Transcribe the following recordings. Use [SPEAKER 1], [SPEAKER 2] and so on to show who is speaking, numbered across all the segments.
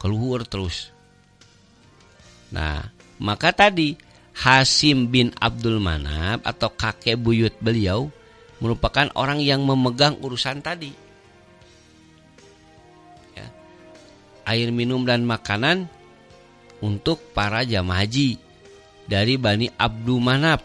[SPEAKER 1] keluar terus. Nah, maka tadi Hasim bin Abdul Manaf atau kakek buyut beliau merupakan orang yang memegang urusan tadi. Ya. Air minum dan makanan untuk para jamaah haji dari Bani Abdul Manaf.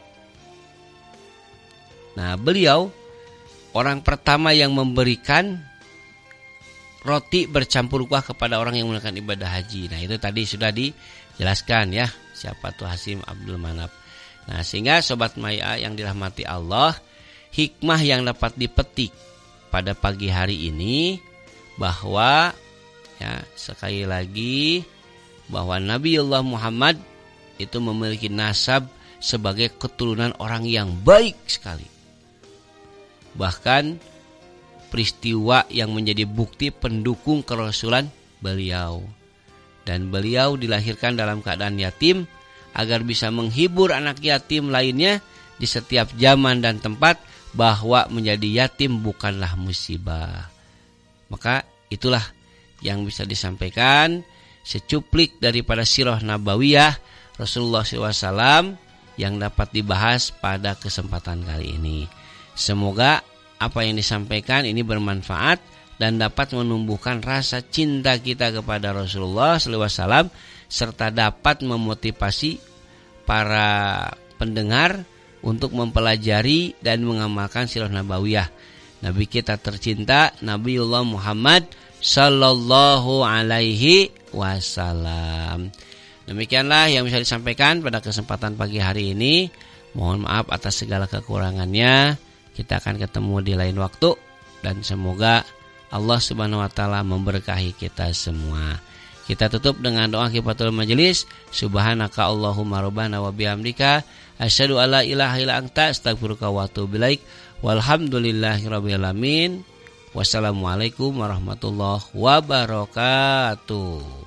[SPEAKER 1] Nah, beliau orang pertama yang memberikan roti bercampur kuah kepada orang yang melakukan ibadah haji. Nah, itu tadi sudah dijelaskan ya, siapa tuh Hasim Abdul Manaf. Nah, sehingga sobat Maya yang dirahmati Allah, hikmah yang dapat dipetik pada pagi hari ini bahwa ya, sekali lagi bahwa Nabiullah Muhammad itu memiliki nasab sebagai keturunan orang yang baik sekali. Bahkan peristiwa yang menjadi bukti pendukung kerasulan beliau. Dan beliau dilahirkan dalam keadaan yatim agar bisa menghibur anak yatim lainnya di setiap zaman dan tempat bahwa menjadi yatim bukanlah musibah. Maka itulah yang bisa disampaikan secuplik daripada sirah nabawiyah Rasulullah SAW yang dapat dibahas pada kesempatan kali ini. Semoga apa yang disampaikan ini bermanfaat dan dapat menumbuhkan rasa cinta kita kepada Rasulullah SAW serta dapat memotivasi para pendengar untuk mempelajari dan mengamalkan sirah nabawiyah Nabi kita tercinta Nabiullah Muhammad sallallahu alaihi wasallam. Demikianlah yang bisa disampaikan pada kesempatan pagi hari ini. Mohon maaf atas segala kekurangannya. Kita akan ketemu di lain waktu dan semoga Allah Subhanahu wa taala memberkahi kita semua. Kita tutup dengan doa kifatul majelis. Subhanaka Allahumma rabbana wa bihamdika asyhadu alla ilaha illa anta astaghfiruka wa atubu ilaik. Walhamdulillahirabbil alamin. Wassalamualaikum warahmatullahi wabarakatuh.